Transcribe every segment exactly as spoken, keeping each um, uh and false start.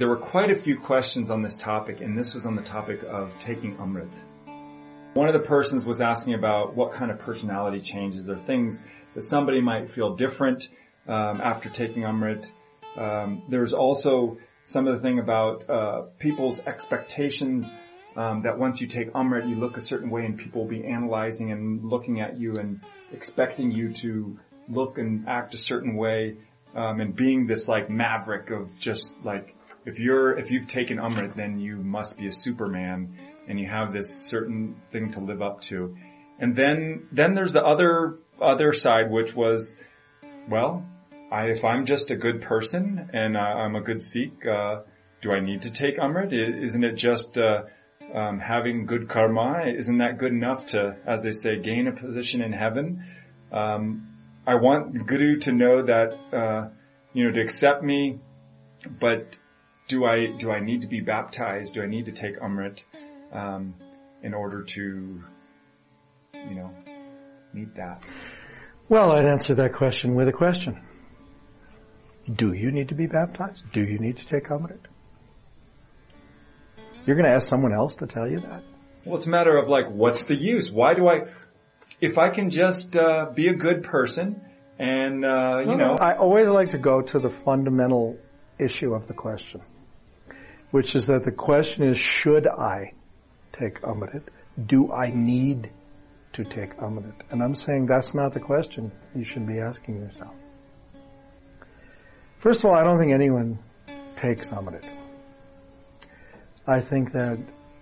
there were quite a few questions on this topic, and this was on the topic of taking Amrit. One of the persons was asking about what kind of personality changes or things that somebody might feel different um, after taking Amrit. Um, there's also some of the thing about uh, people's expectations, um, that once you take Amrit, you look a certain way and people will be analyzing and looking at you and expecting you to look and act a certain way, um, and being this like maverick of just like, if you're, if you've taken Amrit, then you must be a Superman and you have this certain thing to live up to. And then, then there's the other, other side, which was, well, I, if I'm just a good person and uh, I'm a good Sikh, uh, do I need to take Amrit? Isn't it just, uh, um, having good karma? Isn't that good enough to, as they say, gain a position in heaven? Um, I want Guru to know that, uh, you know, to accept me, but do I, do I need to be baptized? Do I need to take Amrit, um, in order to, you know, meet that? Well, I'd answer that question with a question. Do you need to be baptized? Do you need to take Amrit? You're going to ask someone else to tell you that? Well, it's a matter of like, what's the use? Why do I, if I can just, uh, be a good person and, uh, you no, know. No, I always like to go to the fundamental issue of the question, which is that the question is, should I take Amrit? Do I need to take Amrit? And I'm saying that's not the question you should be asking yourself. First of all, I don't think anyone takes Amrit. I think that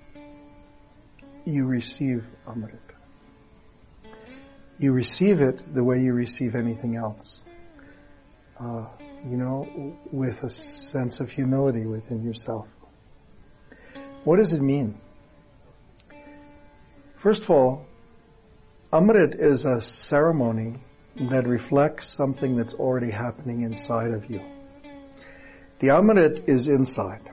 you receive Amrit. You receive it the way you receive anything else. Uh, you know, with a sense of humility within yourself. What does it mean? First of all, Amrit is a ceremony that reflects something that's already happening inside of you. The Amrit is inside.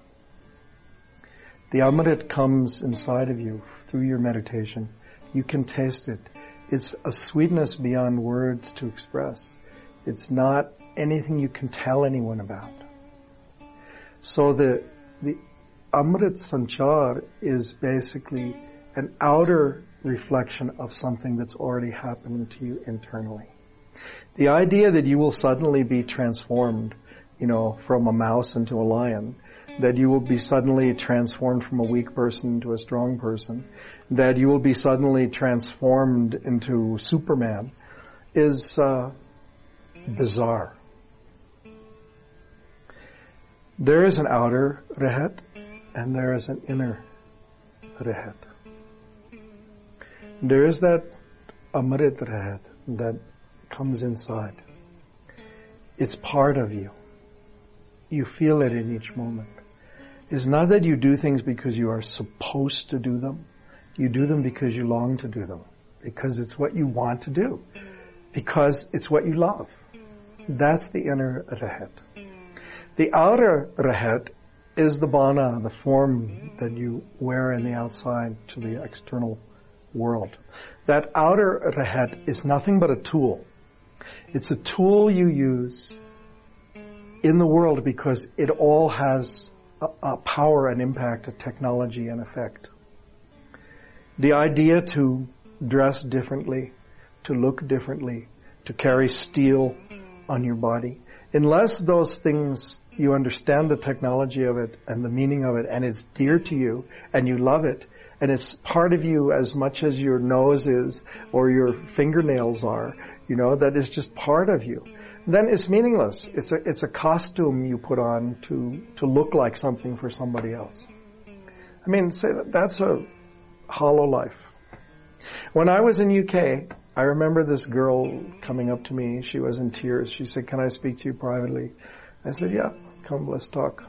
The Amrit comes inside of you through your meditation. You can taste it. It's a sweetness beyond words to express. It's not anything you can tell anyone about. So the, the Amrit Sanchar is basically an outer reflection of something that's already happening to you internally. The idea that you will suddenly be transformed, you know, from a mouse into a lion, that you will be suddenly transformed from a weak person into a strong person, that you will be suddenly transformed into Superman, is uh, bizarre. There is an outer rehet and there is an inner rehet. There is that Amrit rehet that comes inside. It's part of you. You feel it in each moment. It's not that you do things because you are supposed to do them. You do them because you long to do them. Because it's what you want to do. Because it's what you love. That's the inner rehet. The outer rehet is the bana, the form that you wear in the outside to the external world. That outer rehet is nothing but a tool. It's a tool you use in the world because it all has a, a power and impact, a technology and effect. The idea to dress differently, to look differently, to carry steel on your body, unless those things, you understand the technology of it and the meaning of it, and it's dear to you, and you love it, and it's part of you as much as your nose is, or your fingernails are, you know, that is just part of you, then it's meaningless. It's a, it's a costume you put on to, to look like something for somebody else. I mean, say that, that's a hollow life. When I was in U K, I remember this girl coming up to me. She was in tears. She said, "Can I speak to you privately?" I said, "Yeah, come, let's talk."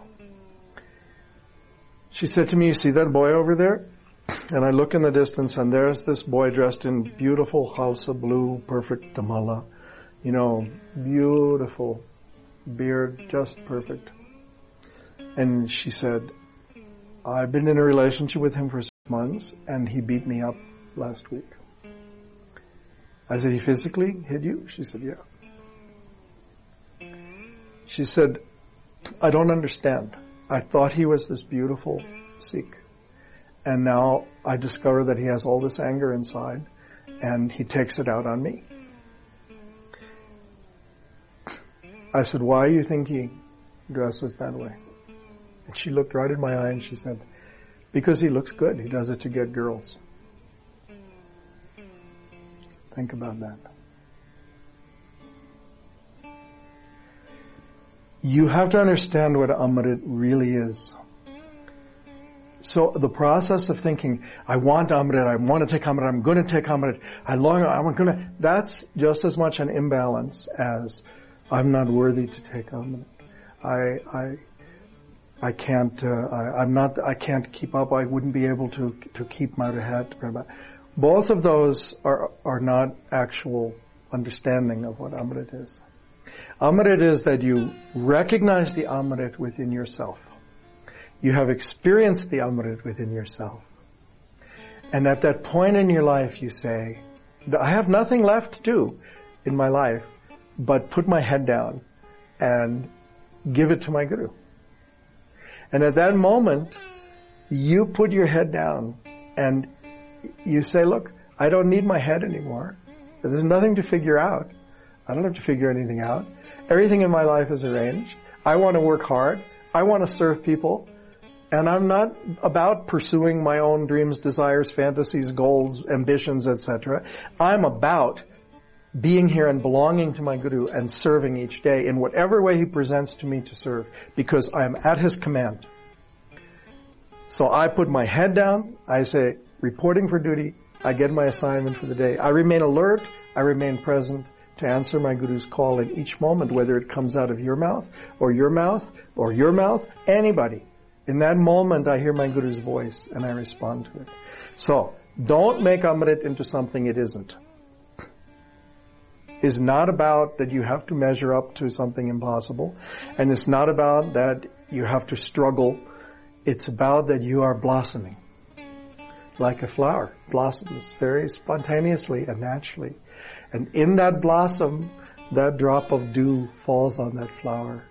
She said to me, "You see that boy over there?" And I look in the distance, and there's this boy dressed in beautiful Khalsa blue, perfect damala. You know, beautiful beard, just perfect. And she said, "I've been in a relationship with him for six months, and he beat me up last week." I said, "He physically hit you?" She said, "Yeah." She said, "I don't understand. I thought he was this beautiful Sikh. And now I discover that he has all this anger inside and he takes it out on me. I said, why do you think he dresses that way? And she looked right in my eye and she said, because he looks good. He does it to get girls. Think about that. You have to understand what Amrit really is. So the process of thinking, I want Amrit, I want to take Amrit, I'm going to take Amrit, I long, I'm going to, that's just as much an imbalance as I'm not worthy to take Amrit. I, I, I can't, uh, I, I'm not, I can't keep up, I wouldn't be able to, to keep my head. Both of those are, are not actual understanding of what Amrit is. Amrit is that you recognize the Amrit within yourself. You have experienced the Amrit within yourself. And at that point in your life you say, I have nothing left to do in my life but put my head down and give it to my Guru. And at that moment, you put your head down and you say, look, I don't need my head anymore. There's nothing to figure out. I don't have to figure anything out. Everything in my life is arranged. I want to work hard. I want to serve people. And I'm not about pursuing my own dreams, desires, fantasies, goals, ambitions, et cetera. I'm about being here and belonging to my Guru and serving each day in whatever way he presents to me to serve, because I am at his command. So I put my head down. I say, reporting for duty. I get my assignment for the day. I remain alert. I remain present to answer my Guru's call in each moment, whether it comes out of your mouth or your mouth or your mouth, anybody. In that moment, I hear my Guru's voice and I respond to it. So, don't make Amrit into something it isn't. It's not about that you have to measure up to something impossible, and it's not about that you have to struggle. It's about that you are blossoming. Like a flower blossoms very spontaneously and naturally. And in that blossom, that drop of dew falls on that flower.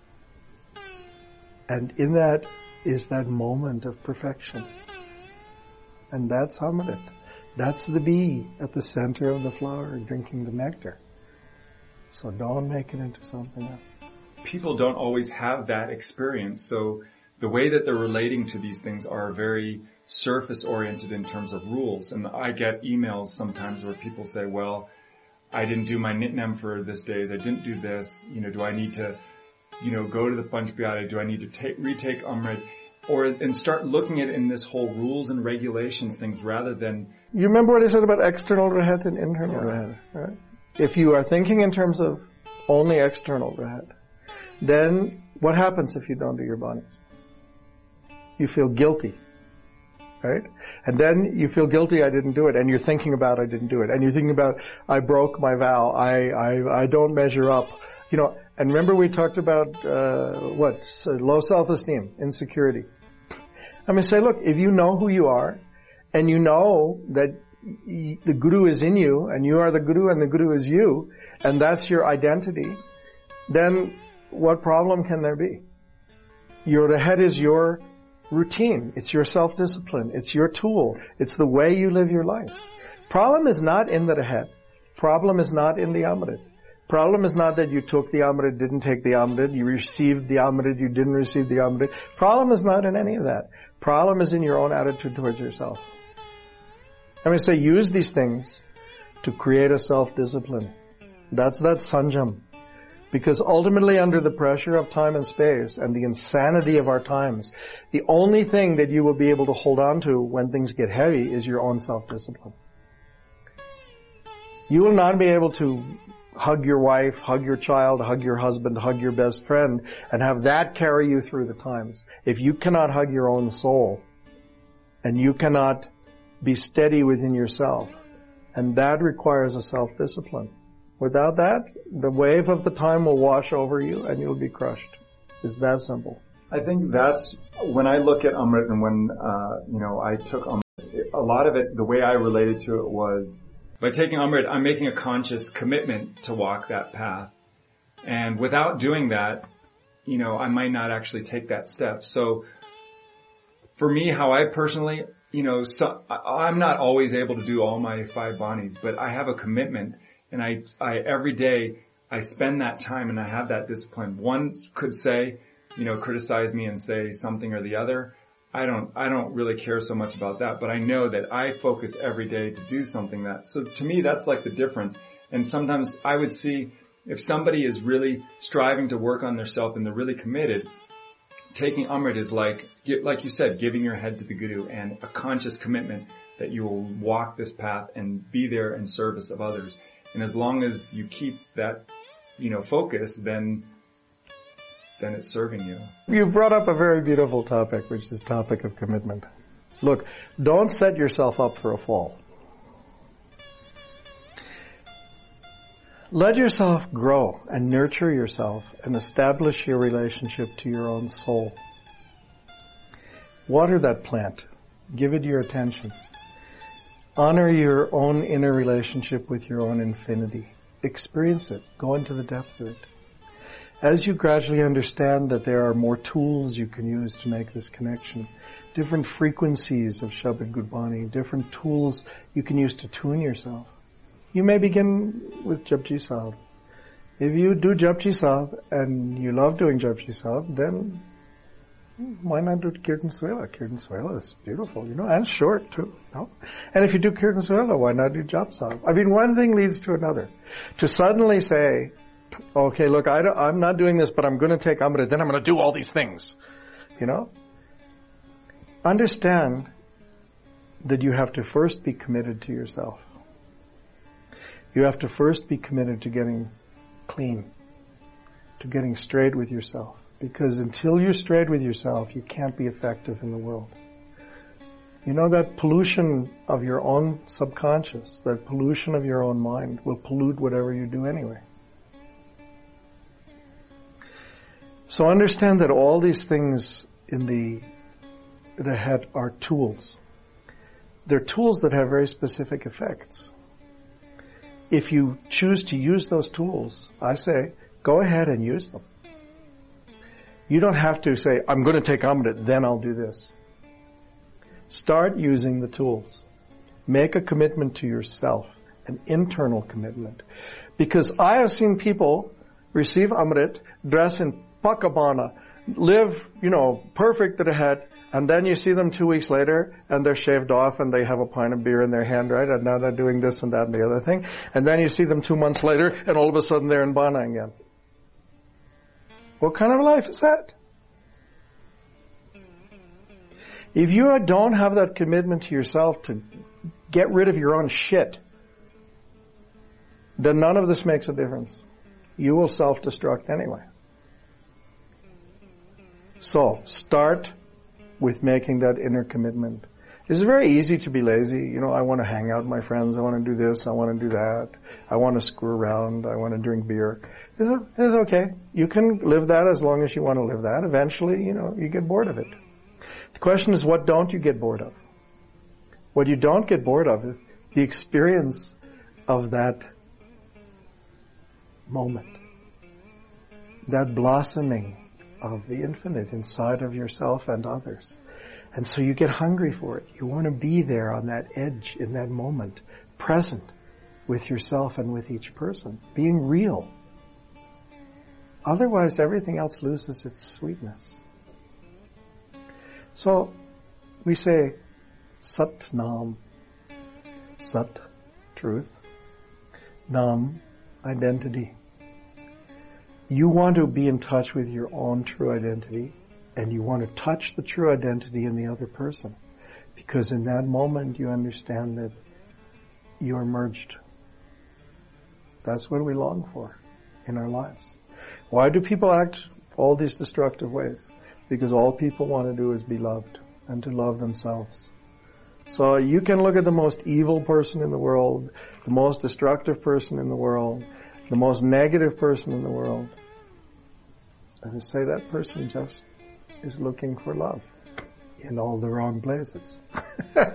And in that is that moment of perfection. And that's Amrit. That's the bee at the center of the flower drinking the nectar. So don't make it into something else. People don't always have that experience. So the way that they're relating to these things are very surface oriented in terms of rules. And I get emails sometimes where people say, well, I didn't do my Nitnem for this days. I didn't do this. You know, do I need to, you know, go to the Panch Pyare? Do I need to take, retake Amrit? Or, and start looking at it in this whole rules and regulations things rather than... You remember what I said about external rahat and internal yeah. rahat, right? If you are thinking in terms of only external rahat, then what happens if you don't do your banis? You feel guilty. Right? And then you feel guilty, I didn't do it, and you're thinking about I didn't do it, and you're thinking about I broke my vow, I I, I don't measure up, you know. And remember we talked about uh, what so low self-esteem, insecurity. I mean, say, look, if you know who you are, and you know that y- the Guru is in you, and you are the Guru, and the Guru is you, and that's your identity, then what problem can there be? Your the head is your routine. It's your self-discipline. It's your tool. It's the way you live your life. Problem is not in the Rahat. Problem is not in the Amrit. Problem is not that you took the Amrit, didn't take the Amrit, you received the Amrit, you didn't receive the Amrit. Problem is not in any of that. Problem is in your own attitude towards yourself. I mean, say use these things to create a self-discipline. That's that sanjam. Because ultimately under the pressure of time and space and the insanity of our times, the only thing that you will be able to hold on to when things get heavy is your own self-discipline. You will not be able to hug your wife, hug your child, hug your husband, hug your best friend, and have that carry you through the times. If you cannot hug your own soul, and you cannot be steady within yourself, and that requires a self-discipline. Without that, the wave of the time will wash over you and you'll be crushed. It's that simple. I think that's, when I look at Amrit and when, uh, you know, I took Amrit, a lot of it, the way I related to it was, by taking Amrit, I'm making a conscious commitment to walk that path. And without doing that, you know, I might not actually take that step. So for me, how I personally, you know, so, I'm not always able to do all my five Banis, but I have a commitment, and I, I, every day I spend that time and I have that discipline. One could say, you know, criticize me and say something or the other. I don't, I don't really care so much about that, but I know that I focus every day to do something that, so to me that's like the difference. And sometimes I would see if somebody is really striving to work on themselves and they're really committed, taking Amrit is like, like you said, giving your head to the Guru and a conscious commitment that you will walk this path and be there in service of others. And as long as you keep that, you know, focus, then then it's serving you. You brought up a very beautiful topic, which is topic of commitment. Look, don't set yourself up for a fall. Let yourself grow and nurture yourself and establish your relationship to your own soul. Water that plant. Give it your attention. Honor your own inner relationship with your own infinity. Experience it. Go into the depth of it. As you gradually understand that there are more tools you can use to make this connection, different frequencies of Shabad Gurbani, different tools you can use to tune yourself. You may begin with Japji Sahib. If you do Japji Sahib and you love doing Japji Sahib, then why not do Kirtan Swela? Kirtan Swela is beautiful, you know, and short too. No? And if you do Kirtan Swela, why not do Jap Sahib? I mean, one thing leads to another. To suddenly say, okay, look, I don't, I'm not doing this, but I'm going to take Amrit, then I'm going to do all these things. You know? Understand that you have to first be committed to yourself. You have to first be committed to getting clean, to getting straight with yourself. Because until you're straight with yourself, you can't be effective in the world. You know, that pollution of your own subconscious, that pollution of your own mind will pollute whatever you do anyway. So understand that all these things in the, the head are tools. They're tools that have very specific effects. If you choose to use those tools, I say, go ahead and use them. You don't have to say, I'm going to take Amrit, then I'll do this. Start using the tools. Make a commitment to yourself, an internal commitment. Because I have seen people receive Amrit, dress in pakabana, live, you know, perfect to the head, and then you see them two weeks later, and they're shaved off, and they have a pint of beer in their hand, right? And now they're doing this and that and the other thing. And then you see them two months later, and all of a sudden they're in Bana again. What kind of life is that? If you don't have that commitment to yourself to get rid of your own shit, then none of this makes a difference. You will self-destruct anyway. So, start with making that inner commitment. It's very easy to be lazy. You know, I want to hang out with my friends. I want to do this. I want to do that. I want to screw around. I want to drink beer. It's, it's okay. You can live that as long as you want to live that. Eventually, you know, you get bored of it. The question is, what don't you get bored of? What you don't get bored of is the experience of that moment. That blossoming of the infinite inside of yourself and others. And so you get hungry for it. You want to be there on that edge in that moment, present with yourself and with each person, being real. Otherwise, everything else loses its sweetness. So, we say, Sat Nam. Sat, truth. Nam, identity. You want to be in touch with your own true identity, and you want to touch the true identity in the other person. Because in that moment you understand that you are merged. That's what we long for in our lives. Why do people act all these destructive ways? Because all people want to do is be loved and to love themselves. So you can look at the most evil person in the world, the most destructive person in the world, the most negative person in the world, and say that person just is looking for love in all the wrong places.